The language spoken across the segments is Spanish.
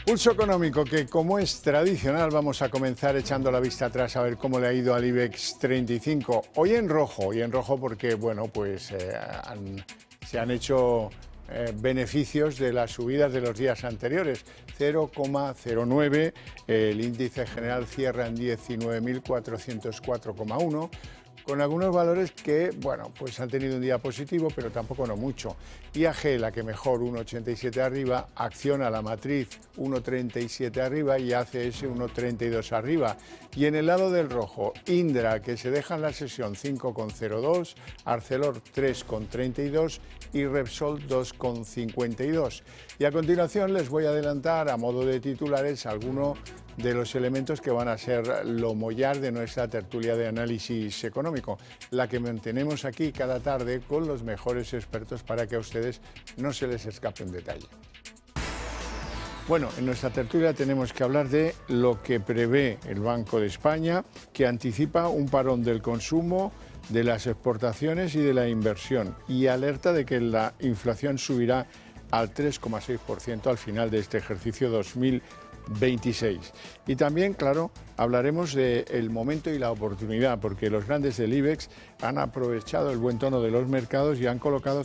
Pulso económico que, como es tradicional, vamos a comenzar echando la vista atrás a ver cómo le ha ido al IBEX 35. Hoy en rojo porque, bueno, pues se han hecho beneficios de las subidas de los días anteriores. 0,09, el índice general cierra en 19.404,1. con algunos valores que, bueno, pues han tenido un día positivo, pero tampoco no mucho. IAG, la que mejor, 1,87 arriba, Acciona, la matriz, 1,37 arriba y ACS, 1,32 arriba. Y en el lado del rojo, Indra, que se deja en la sesión 5,02, Arcelor 3,32 y Repsol 2,52. Y a continuación les voy a adelantar, a modo de titulares, algunos de los elementos que van a ser lo mollar de nuestra tertulia de análisis económico, la que mantenemos aquí cada tarde con los mejores expertos para que a ustedes no se les escape un detalle. Bueno, en nuestra tertulia tenemos que hablar de lo que prevé el Banco de España, que anticipa un parón del consumo, de las exportaciones y de la inversión, y alerta de que la inflación subirá al 3,6% al final de este ejercicio 2026. Y también, claro, hablaremos del momento y la oportunidad, porque los grandes del IBEX han aprovechado el buen tono de los mercados y han colocado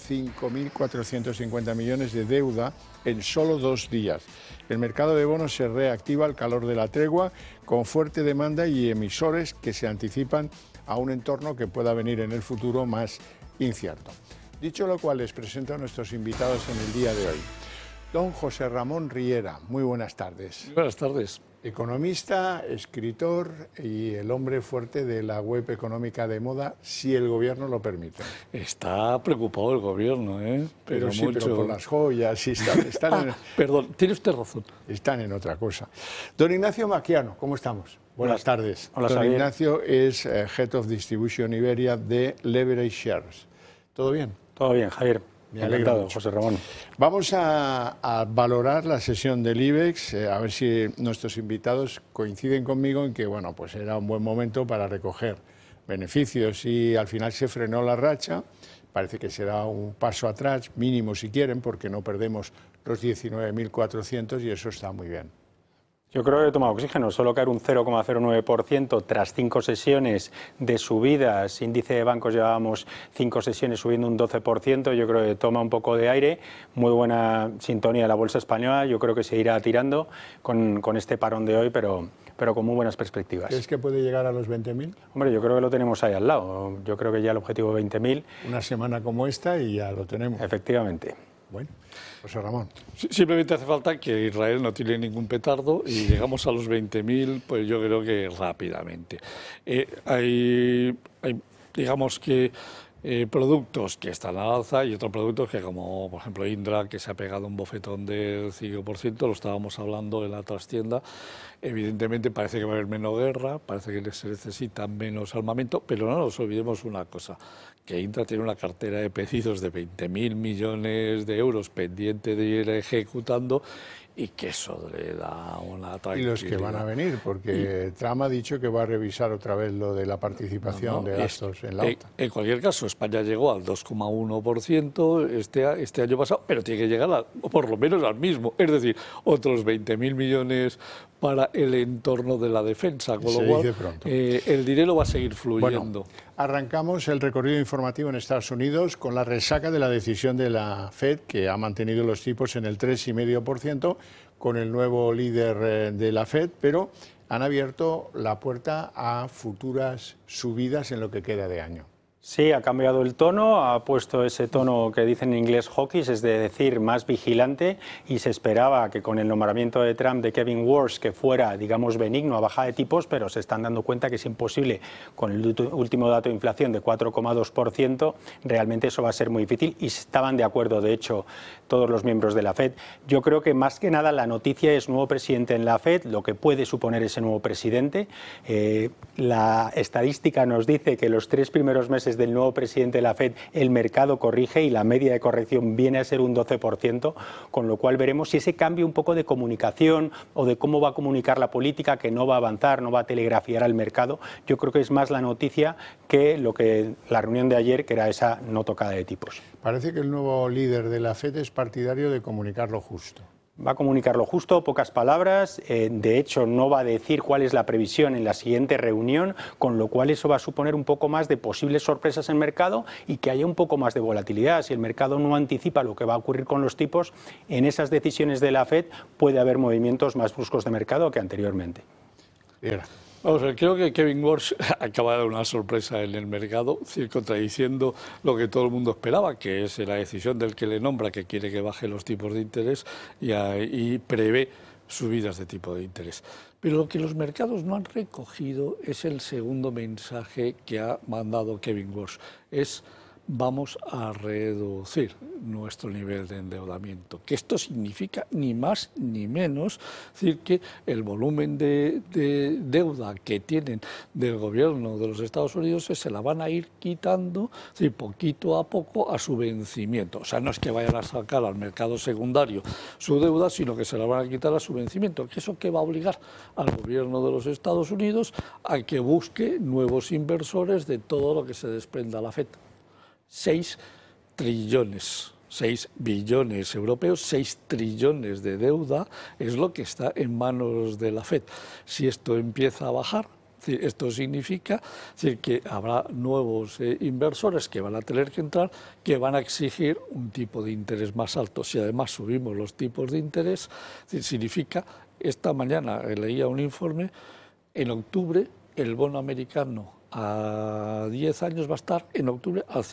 5.450 millones de deuda en solo 2 días. El mercado de bonos se reactiva al calor de la tregua, con fuerte demanda y emisores que se anticipan a un entorno que pueda venir en el futuro más incierto. Dicho lo cual, les presento a nuestros invitados en el día de hoy. Don José Ramón Riera, muy buenas tardes. Buenas tardes. Economista, escritor y el hombre fuerte de la web económica de moda, si el gobierno lo permite. Está preocupado el gobierno, ¿eh? Pero sí, pero por las joyas, sí están Perdón, tiene usted razón. Están en otra cosa. Don Ignacio Maquiano, ¿cómo estamos? Buenas tardes. Hola, Don Xavier. Ignacio es Head of Distribution Iberia de Leverage Shares. ¿Todo bien? Todo bien, Javier. Me alegra Encantado, mucho. José Ramón. Vamos a valorar la sesión del IBEX, a ver si nuestros invitados coinciden conmigo en que, bueno, pues era un buen momento para recoger beneficios y al final se frenó la racha. Parece que será un paso atrás, mínimo si quieren, porque no perdemos los 19.400 y eso está muy bien. Yo creo que he tomado oxígeno, solo caer un 0,09% tras 5 sesiones de subidas. Índice de bancos llevábamos 5 sesiones subiendo un 12%, yo creo que toma un poco de aire. Muy buena sintonía de la bolsa española, yo creo que se irá tirando con este parón de hoy, pero con muy buenas perspectivas. ¿Crees que puede llegar a los 20.000? Hombre, yo creo que lo tenemos ahí al lado. Yo creo que ya el objetivo de 20.000. Una semana como esta y ya lo tenemos. Efectivamente. Bueno, José Ramón. Simplemente hace falta que Israel no tire ningún petardo y llegamos a los 20.000, pues yo creo que rápidamente. Hay digamos que productos que están al alza y otros productos que, como por ejemplo Indra, que se ha pegado un bofetón del 5%, lo estábamos hablando en la trastienda. Evidentemente parece que va a haber menos guerra, parece que se necesita menos armamento, pero no nos olvidemos una cosa, que Indra tiene una cartera de pedidos de 20.000 millones de euros pendiente de ir ejecutando y que eso le da una tranquilidad. Y los que van a venir, porque Trump ha dicho que va a revisar otra vez lo de la participación de gastos en la OTAN. En cualquier caso, España llegó al 2,1% este año pasado, pero tiene que llegar por lo menos al mismo, es decir, otros 20.000 millones para el entorno de la defensa, con lo cual el dinero va a seguir fluyendo. Bueno, arrancamos el recorrido informativo en Estados Unidos con la resaca de la decisión de la Fed, que ha mantenido los tipos en el 3,5%, con el nuevo líder de la Fed, pero han abierto la puerta a futuras subidas en lo que queda de año. Sí, ha cambiado el tono, ha puesto ese tono que dicen en inglés hawkish, es decir, más vigilante, y se esperaba que con el nombramiento de Trump de Kevin Warsh, que fuera, digamos, benigno a bajada de tipos, pero se están dando cuenta que es imposible con el último dato de inflación de 4,2%, realmente eso va a ser muy difícil y estaban de acuerdo, de hecho, todos los miembros de la Fed. Yo creo que más que nada la noticia es nuevo presidente en la Fed, lo que puede suponer ese nuevo presidente. La estadística nos dice que los 3 primeros meses del nuevo presidente de la Fed el mercado corrige y la media de corrección viene a ser un 12%, con lo cual veremos si ese cambio un poco de comunicación o de cómo va a comunicar la política, que no va a avanzar, no va a telegrafiar al mercado. Yo creo que es más la noticia que lo que la reunión de ayer, que era esa no tocada de tipos. Parece que el nuevo líder de la Fed es partidario de comunicar lo justo. Va a comunicar lo justo, pocas palabras, de hecho no va a decir cuál es la previsión en la siguiente reunión, con lo cual eso va a suponer un poco más de posibles sorpresas en el mercado y que haya un poco más de volatilidad. Si el mercado no anticipa lo que va a ocurrir con los tipos, en esas decisiones de la FED puede haber movimientos más bruscos de mercado que anteriormente. Vamos a ver, creo que Kevin Walsh acaba de dar una sorpresa en el mercado, es decir, contradiciendo lo que todo el mundo esperaba, que es la decisión del que le nombra, que quiere que baje los tipos de interés y prevé subidas de tipo de interés. Pero lo que los mercados no han recogido es el segundo mensaje que ha mandado Kevin Walsh, es: vamos a reducir nuestro nivel de endeudamiento, que esto significa ni más ni menos, es decir, que el volumen de deuda que tienen del gobierno de los Estados Unidos se la van a ir quitando, es decir, poquito a poco a su vencimiento. O sea, no es que vayan a sacar al mercado secundario su deuda, sino que se la van a quitar a su vencimiento. ¿Eso qué va a obligar al gobierno de los Estados Unidos a que busque nuevos inversores de todo lo que se desprenda a la FED? 6 trillones, 6 billones europeos, 6 trillones de deuda es lo que está en manos de la FED. Si esto empieza a bajar, esto significa que habrá nuevos inversores que van a tener que entrar, que van a exigir un tipo de interés más alto. Si además subimos los tipos de interés, significa, esta mañana leía un informe, en octubre el bono americano a 10 años va a estar en octubre al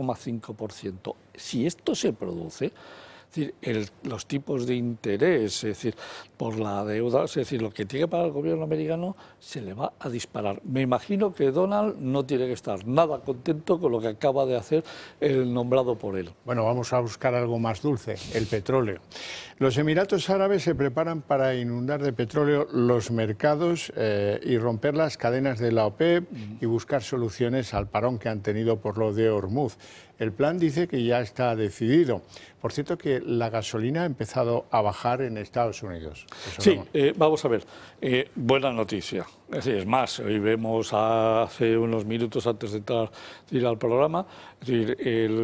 5,5%. Si esto se produce, es decir, los tipos de interés, es decir, por la deuda, es decir, lo que tiene que pagar el gobierno americano se le va a disparar. Me imagino que Donald no tiene que estar nada contento con lo que acaba de hacer el nombrado por él. Bueno, vamos a buscar algo más dulce, el petróleo. Los Emiratos Árabes se preparan para inundar de petróleo los mercados y romper las cadenas de la OPEP y buscar soluciones al parón que han tenido por lo de Hormuz. El plan dice que ya está decidido. Por cierto, que la gasolina ha empezado a bajar en Estados Unidos. Sí, vamos a ver. Buena noticia. Es más, hoy vemos hace unos minutos antes de entrar al programa, es decir,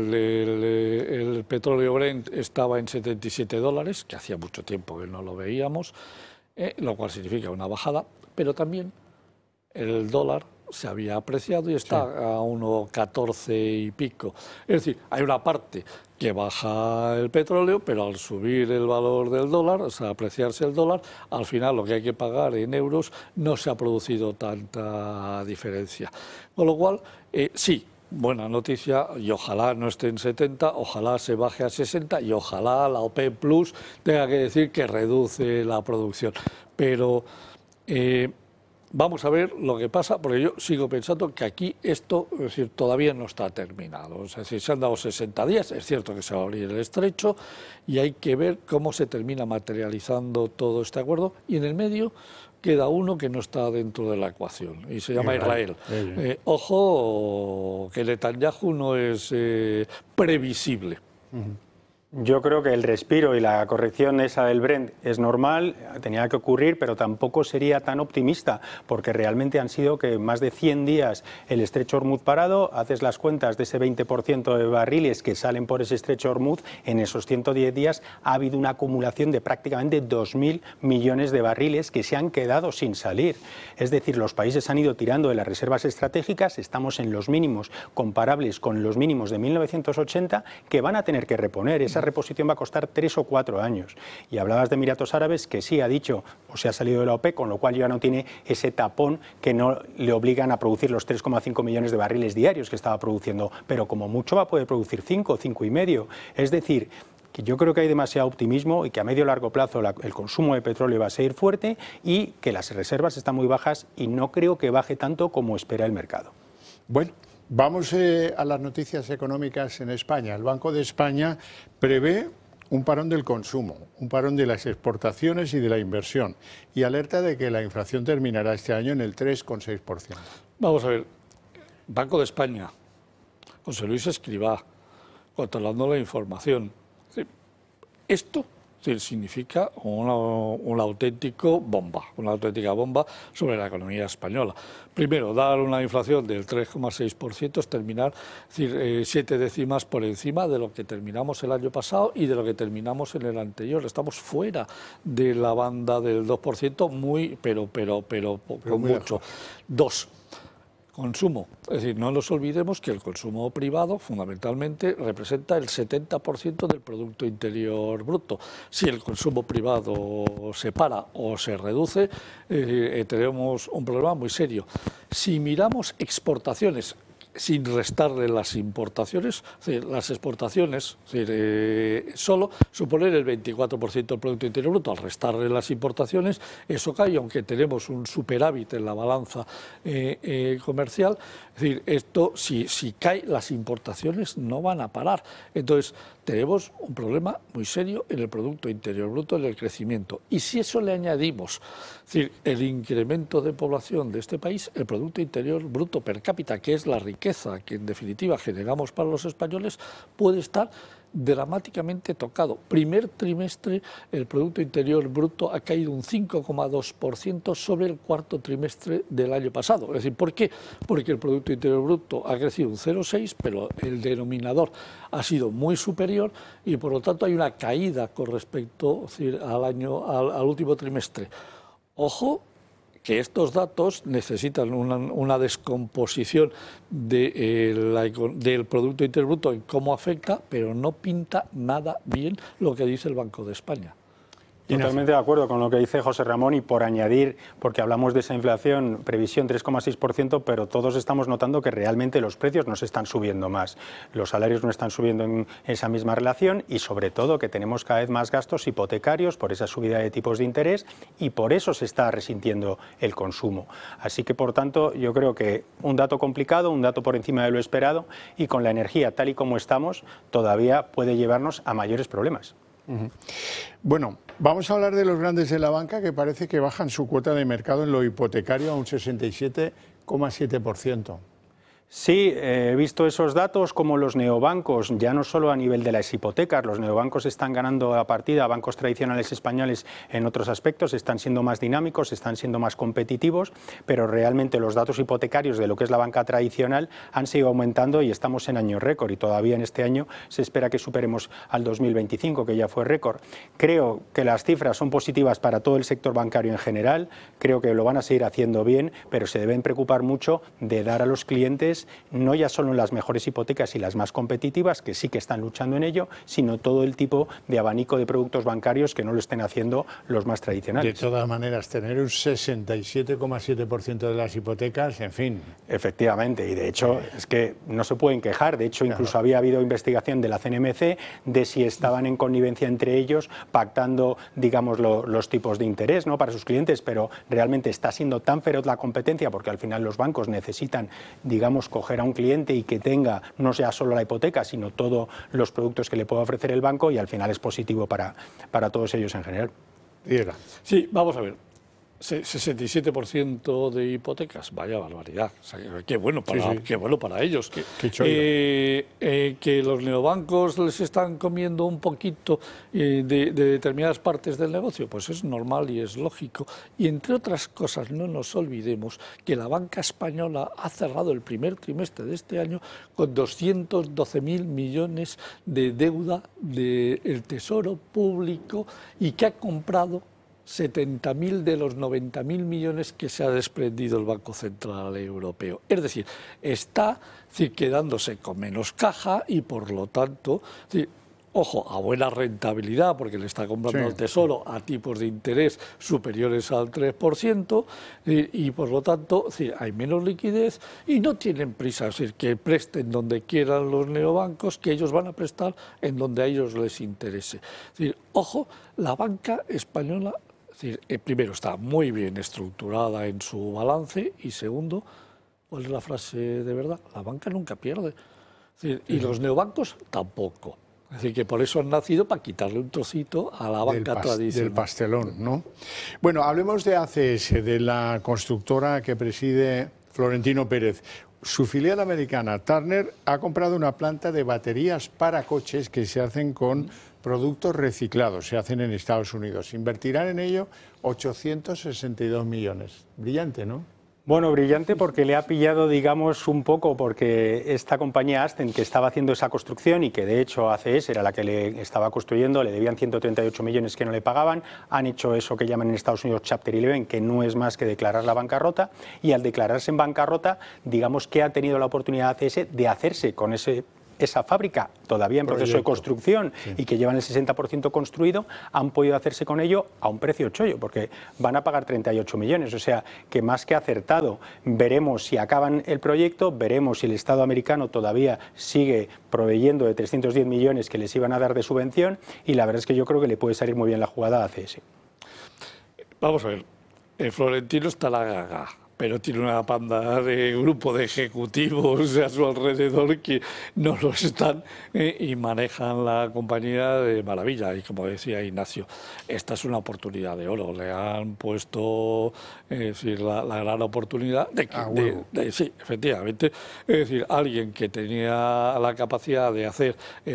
el petróleo Brent estaba en $77, que hacía mucho tiempo que no lo veíamos, lo cual significa una bajada, pero también el dólar se había apreciado y está a 1,14 y pico. Es decir, hay una parte que baja el petróleo, pero al subir el valor del dólar, o sea, apreciarse el dólar, al final lo que hay que pagar en euros no se ha producido tanta diferencia. Con lo cual, sí, buena noticia, y ojalá no esté en 70, ojalá se baje a 60 y ojalá la OPEP Plus tenga que decir que reduce la producción. Pero vamos a ver lo que pasa, porque yo sigo pensando que aquí esto, es decir, todavía no está terminado. Es decir, se han dado 60 días, es cierto que se va a abrir el estrecho y hay que ver cómo se termina materializando todo este acuerdo. Y en el medio queda uno que no está dentro de la ecuación y se llama Israel. Ojo, que Netanyahu no es previsible. Yo creo que el respiro y la corrección esa del Brent es normal, tenía que ocurrir, pero tampoco sería tan optimista, porque realmente han sido que más de 100 días el estrecho Hormuz parado, haces las cuentas de ese 20% de barriles que salen por ese estrecho Hormuz, en esos 110 días ha habido una acumulación de prácticamente 2.000 millones de barriles que se han quedado sin salir. Es decir, los países han ido tirando de las reservas estratégicas, estamos en los mínimos comparables con los mínimos de 1980, que van a tener que reponer. Esa reposición va a costar 3 o 4 años. Y hablabas de Emiratos Árabes, que sí ha dicho, o se ha salido de la OPEP, con lo cual ya no tiene ese tapón que no le obligan a producir los 3,5 millones de barriles diarios que estaba produciendo, pero como mucho va a poder producir 5, 5,5. Es decir, que yo creo que hay demasiado optimismo y que a medio y largo plazo el consumo de petróleo va a seguir fuerte y que las reservas están muy bajas y no creo que baje tanto como espera el mercado. Bueno, vamos a las noticias económicas en España. El Banco de España prevé un parón del consumo, un parón de las exportaciones y de la inversión y alerta de que la inflación terminará este año en el 3,6%. Vamos a ver, Banco de España, José Luis Escrivá, controlando la información. Esto Es decir, significa una auténtica bomba sobre la economía española. Primero, dar una inflación del 3,6% es terminar, es decir, 7 décimas por encima de lo que terminamos el año pasado y de lo que terminamos en el anterior. Estamos fuera de la banda del 2%, pero con mucho. Dos, consumo. Es decir, no nos olvidemos que el consumo privado fundamentalmente representa el 70% del Producto Interior Bruto. Si el consumo privado se para o se reduce, tenemos un problema muy serio. Si miramos exportaciones, sin restarle las importaciones, es decir, las exportaciones, es decir, solo suponer el 24% del Producto Interior Bruto. Al restarle las importaciones, eso cae, aunque tenemos un superávit en la balanza comercial. Es decir, esto, si cae, las importaciones no van a parar. Entonces, tenemos un problema muy serio en el Producto Interior Bruto, en el crecimiento. Y si eso le añadimos, es decir, el incremento de población de este país, el Producto Interior Bruto per cápita, que es la riqueza que en definitiva generamos para los españoles, puede estar dramáticamente tocado. Primer trimestre el Producto Interior Bruto ha caído un 5,2% sobre el cuarto trimestre del año pasado. Es decir, ¿por qué? Porque el Producto Interior Bruto ha crecido un 0,6%, pero el denominador ha sido muy superior y por lo tanto hay una caída con respecto, es decir, al último trimestre. Ojo, que estos datos necesitan una descomposición del Producto Interior Bruto en cómo afecta, pero no pinta nada bien lo que dice el Banco de España. Totalmente de acuerdo con lo que dice José Ramón, y por añadir, porque hablamos de esa inflación, previsión 3,6%, pero todos estamos notando que realmente los precios no se están subiendo más, los salarios no están subiendo en esa misma relación y sobre todo que tenemos cada vez más gastos hipotecarios por esa subida de tipos de interés y por eso se está resintiendo el consumo. Así que por tanto yo creo que un dato complicado, un dato por encima de lo esperado y con la energía tal y como estamos todavía puede llevarnos a mayores problemas. Bueno, vamos a hablar de los grandes de la banca que parece que bajan su cuota de mercado en lo hipotecario a un 67,7%. Sí, he visto esos datos como los neobancos, ya no solo a nivel de las hipotecas, los neobancos están ganando la partida a bancos tradicionales españoles en otros aspectos, están siendo más dinámicos, están siendo más competitivos, pero realmente los datos hipotecarios de lo que es la banca tradicional han seguido aumentando y estamos en año récord y todavía en este año se espera que superemos al 2025, que ya fue récord. Creo que las cifras son positivas para todo el sector bancario en general, creo que lo van a seguir haciendo bien, pero se deben preocupar mucho de dar a los clientes no ya solo las mejores hipotecas y las más competitivas, que sí que están luchando en ello, sino todo el tipo de abanico de productos bancarios que no lo estén haciendo los más tradicionales. De todas maneras, tener un 67,7% de las hipotecas, en fin. Efectivamente, y de hecho es que no se pueden quejar, de hecho incluso había habido investigación de la CNMC de si estaban en connivencia entre ellos, pactando, digamos, los tipos de interés, ¿no?, para sus clientes, pero realmente está siendo tan feroz la competencia porque al final los bancos necesitan, digamos, coger a un cliente y que tenga no sea solo la hipoteca, sino todos los productos que le pueda ofrecer el banco y al final es positivo para todos ellos en general. Sí, vamos a ver. 67% de hipotecas, vaya barbaridad. O sea, qué bueno para ellos. Que los neobancos les están comiendo un poquito de determinadas partes del negocio, pues es normal y es lógico. Y entre otras cosas, no nos olvidemos que la banca española ha cerrado el primer trimestre de este año con 212.000 millones de deuda del Tesoro Público y que ha comprado 70.000 de los 90.000 millones que se ha desprendido el Banco Central Europeo. Es decir, está quedándose con menos caja y por lo tanto, ojo, a buena rentabilidad porque le está comprando al Tesoro a tipos de interés superiores al 3% y por lo tanto hay menos liquidez y no tienen prisa, es decir, que presten donde quieran los neobancos, que ellos van a prestar en donde a ellos les interese. Es decir, ojo, la banca española, primero, está muy bien estructurada en su balance y segundo, ¿cuál es la frase de verdad? La banca nunca pierde. Y los neobancos tampoco. Es decir, que por eso han nacido para quitarle un trocito a la banca tradicional. Del pastelón, ¿no? Bueno, hablemos de ACS, de la constructora que preside Florentino Pérez. su filial americana, Turner, ha comprado una planta de baterías para coches que se hacen con productos reciclados, se hacen en Estados Unidos. Invertirán en ello 862 millones. Brillante, ¿no? Bueno, brillante porque le ha pillado, digamos, un poco, porque esta compañía Ascend, que estaba haciendo esa construcción y que de hecho ACS era la que le estaba construyendo, le debían 138 millones que no le pagaban, han hecho eso que llaman en Estados Unidos Chapter 11, que no es más que declarar la bancarrota, y al declararse en bancarrota, digamos que ha tenido la oportunidad ACS de hacerse con esa fábrica todavía en proceso de construcción y que llevan el 60% construido, han podido hacerse con ello a un precio chollo, porque van a pagar 38 millones, o sea que más que acertado. Veremos si acaban el proyecto, veremos si el Estado americano todavía sigue proveyendo de 310 millones que les iban a dar de subvención, y la verdad es que yo creo que le puede salir muy bien la jugada a ACS. Vamos a ver, Florentino está la gaga, pero tiene una panda de grupo de ejecutivos a su alrededor que no lo están y manejan la compañía de maravilla. Y como decía Ignacio, esta es una oportunidad de oro. Le han puesto la gran oportunidad sí, efectivamente. Es decir, alguien que tenía la capacidad de hacer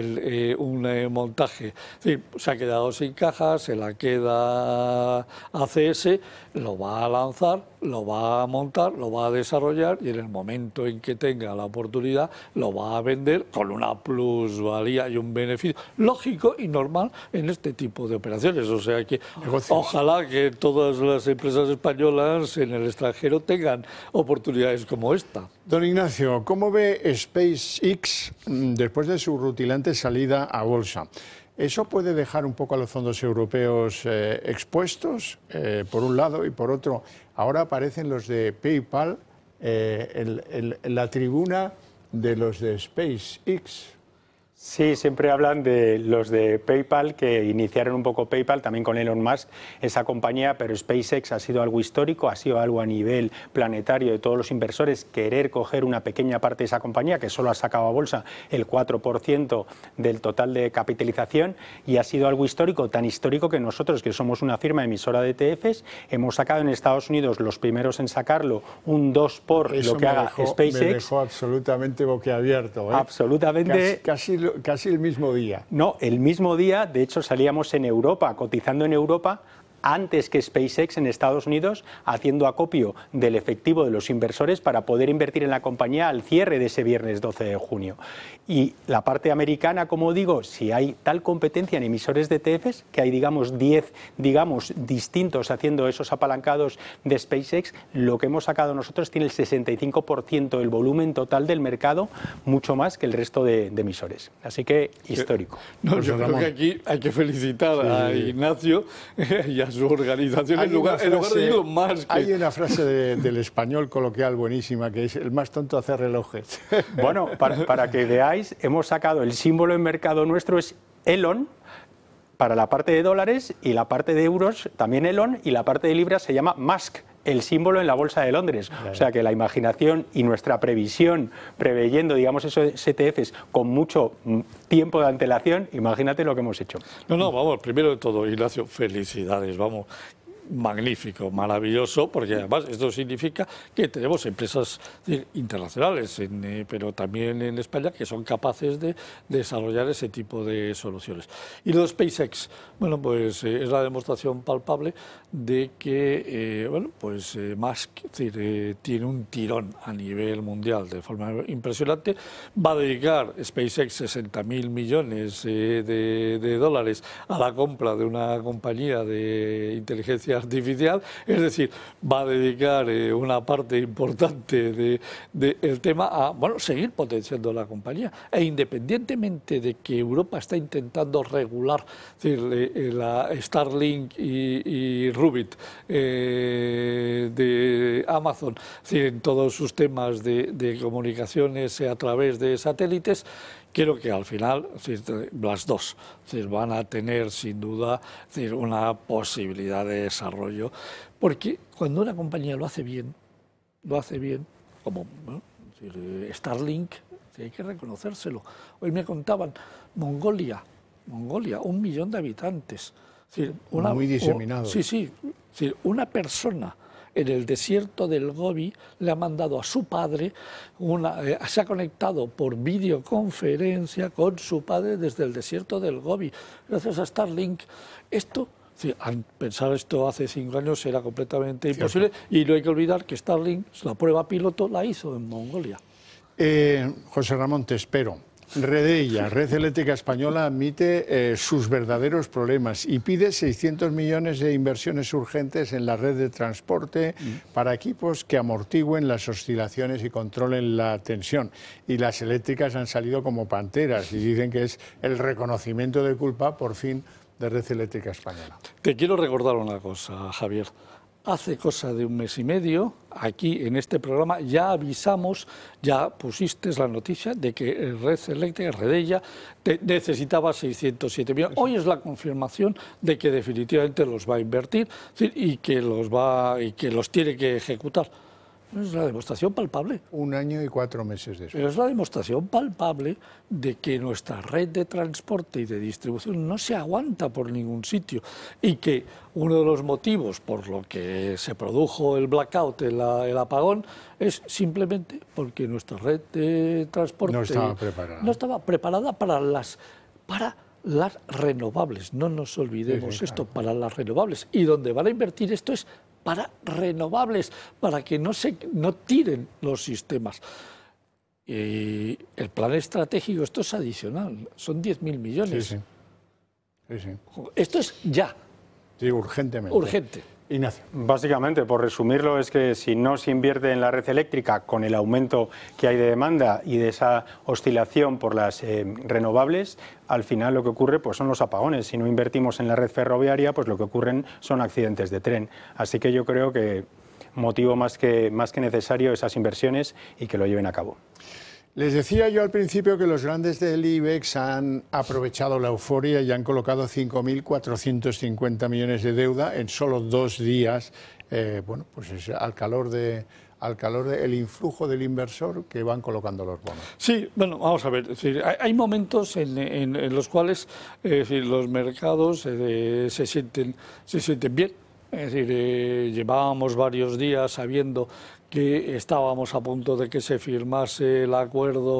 un montaje, es decir, se ha quedado sin caja, se la queda ACS, lo va a lanzar, lo va a montar, lo va a desarrollar y en el momento en que tenga la oportunidad lo va a vender con una plusvalía y un beneficio lógico y normal en este tipo de operaciones. O sea que ojalá que todas las empresas españolas en el extranjero tengan oportunidades como esta. Don Ignacio, ¿cómo ve SpaceX después de su rutilante salida a bolsa? ¿Eso puede dejar un poco a los fondos europeos expuestos, por un lado, y por otro, ahora aparecen los de PayPal en la tribuna de los de SpaceX? Sí, siempre hablan de los de PayPal, que iniciaron un poco PayPal, también con Elon Musk, esa compañía, pero SpaceX ha sido algo histórico, ha sido algo a nivel planetario de todos los inversores, querer coger una pequeña parte de esa compañía, que solo ha sacado a bolsa el 4% del total de capitalización, y ha sido algo histórico, tan histórico que nosotros, que somos una firma emisora de ETFs, hemos sacado en Estados Unidos, los primeros en sacarlo, un 2 por eso lo que haga SpaceX. Me dejó absolutamente boquiabierto. Absolutamente. Casi el mismo día. No, el mismo día, de hecho salíamos en Europa, cotizando en Europa, antes que SpaceX en Estados Unidos, haciendo acopio del efectivo de los inversores para poder invertir en la compañía al cierre de ese viernes 12 de junio. Y la parte americana, como digo, si hay tal competencia en emisores de ETFs, que hay, digamos, 10, distintos haciendo esos apalancados de SpaceX, lo que hemos sacado nosotros tiene el 65% del volumen total del mercado, mucho más que el resto de emisores. Así que, histórico. No, yo creo que aquí hay que felicitar a Ignacio y a su organización en lugar de Elon Musk. Hay una frase del español coloquial buenísima que es: el más tonto hace relojes. Bueno, para que veáis, hemos sacado el símbolo en mercado nuestro es Elon para la parte de dólares, y la parte de euros también Elon, y la parte de libras se llama Musk, el símbolo en la Bolsa de Londres. Claro. O sea que la imaginación y nuestra previsión, preveyendo, digamos, esos ETFs con mucho tiempo de antelación, imagínate lo que hemos hecho. No, vamos, primero de todo, Ignacio, felicidades, vamos. Magnífico, maravilloso, porque además esto significa que tenemos empresas internacionales, pero también en España, que son capaces de desarrollar ese tipo de soluciones. Y lo de SpaceX, bueno, pues es la demostración palpable de que, Musk tiene un tirón a nivel mundial de forma impresionante. Va a dedicar SpaceX 60.000 millones de dólares a la compra de una compañía de inteligencia artificial, es decir, va a dedicar una parte importante del tema a seguir potenciando la compañía, e independientemente de que Europa está intentando regular, es decir, la Starlink y Rubit de Amazon, es decir, en todos sus temas de comunicaciones a través de satélites, creo que al final las dos van a tener sin duda una posibilidad de desarrollo, porque cuando una compañía lo hace bien, como Starlink, hay que reconocérselo. Hoy me contaban, Mongolia, 1 millón de habitantes. Muy diseminado. Sí, una persona en el desierto del Gobi, le ha mandado a su padre, se ha conectado por videoconferencia con su padre desde el desierto del Gobi, gracias a Starlink. Esto, pensar esto hace 5 años era completamente imposible, y no hay que olvidar que Starlink, la prueba piloto, la hizo en Mongolia. José Ramón, te espero. Redella, Red Eléctrica Española, admite sus verdaderos problemas y pide 600 millones de inversiones urgentes en la red de transporte para equipos que amortigüen las oscilaciones y controlen la tensión. Y las eléctricas han salido como panteras y dicen que es el reconocimiento de culpa, por fin, de Red Eléctrica Española. Te quiero recordar una cosa, Javier. Hace cosa de 1 mes y medio, aquí en este programa, ya avisamos, ya pusiste la noticia de que Red Eléctrica, Redella, necesitaba 607 millones. Hoy es la confirmación de que definitivamente los va a invertir y que los tiene que ejecutar. Es la demostración palpable. 1 año y 4 meses después. Pero es la demostración palpable de que nuestra red de transporte y de distribución no se aguanta por ningún sitio y que uno de los motivos por lo que se produjo el blackout, el apagón, es simplemente porque nuestra red de transporte no estaba preparada para las renovables. No nos olvidemos esto, para las renovables. Y donde van a invertir esto es para renovables, para que no tiren los sistemas. Y el plan estratégico, esto es adicional, son 10.000 millones. Sí. Esto es ya. Sí, urgentemente. Urgente. Ignacio. Básicamente, por resumirlo, es que si no se invierte en la red eléctrica con el aumento que hay de demanda y de esa oscilación por las renovables, al final lo que ocurre pues son los apagones. Si no invertimos en la red ferroviaria, pues lo que ocurren son accidentes de tren. Así que yo creo que motivo más que necesario esas inversiones y que lo lleven a cabo. Les decía yo al principio que los grandes del IBEX han aprovechado la euforia y han colocado 5.450 millones de deuda en solo 2 días, pues es al calor del influjo del inversor que van colocando los bonos. Sí, bueno, vamos a ver, es decir, hay momentos en los cuales los mercados se sienten bien. Es decir, llevábamos varios días sabiendo que estábamos a punto de que se firmase el acuerdo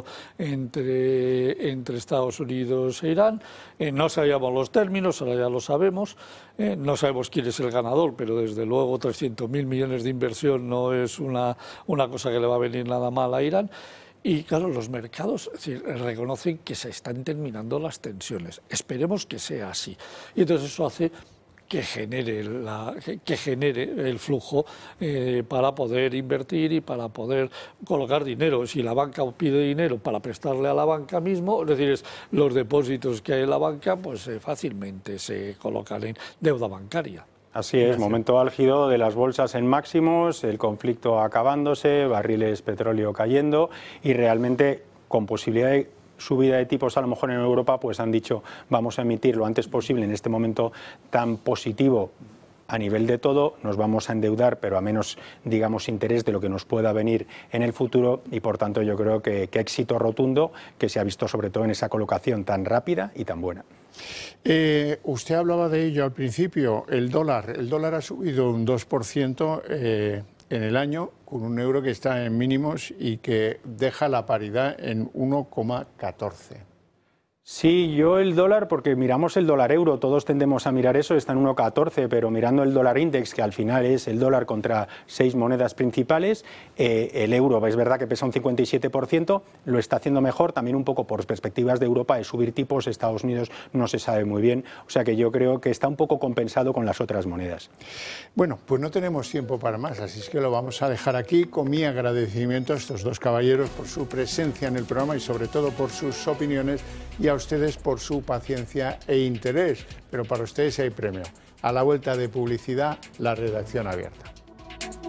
entre Estados Unidos e Irán. No sabíamos los términos, ahora ya lo sabemos. No sabemos quién es el ganador, pero desde luego 300.000 millones de inversión no es una cosa que le va a venir nada mal a Irán. Y claro, los mercados reconocen que se están terminando las tensiones. Esperemos que sea así. Y entonces eso hace que genere el flujo para poder invertir y para poder colocar dinero. Si la banca pide dinero para prestarle a la banca mismo, es decir, los depósitos que hay en la banca, pues fácilmente se colocan en deuda bancaria. Así es, momento álgido de las bolsas en máximos, el conflicto acabándose, barriles petróleo cayendo y realmente con posibilidad de subida de tipos a lo mejor en Europa, pues han dicho vamos a emitir lo antes posible en este momento tan positivo a nivel de todo, nos vamos a endeudar pero a menos, digamos, interés de lo que nos pueda venir en el futuro y por tanto yo creo que éxito rotundo que se ha visto sobre todo en esa colocación tan rápida y tan buena. Usted hablaba de ello al principio, el dólar ha subido un 2% en el año, con un euro que está en mínimos y que deja la paridad en 1,14. Sí, yo el dólar, porque miramos el dólar euro, todos tendemos a mirar eso, está en 1,14, pero mirando el dólar index, que al final es el dólar contra 6 monedas principales, el euro es verdad que pesa un 57%, lo está haciendo mejor, también un poco por perspectivas de Europa de subir tipos, Estados Unidos no se sabe muy bien, o sea que yo creo que está un poco compensado con las otras monedas. Bueno, pues no tenemos tiempo para más, así es que lo vamos a dejar aquí con mi agradecimiento a estos 2 caballeros por su presencia en el programa y sobre todo por sus opiniones y a ustedes por su paciencia e interés, pero para ustedes hay premio. A la vuelta de publicidad, la redacción abierta.